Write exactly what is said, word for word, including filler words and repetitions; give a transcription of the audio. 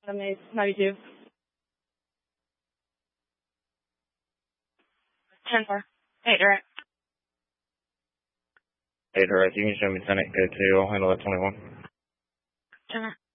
ninety-two. ten four. eight direct. eight direct, you can show me ten eight, go two, I'll handle that twenty-one. ten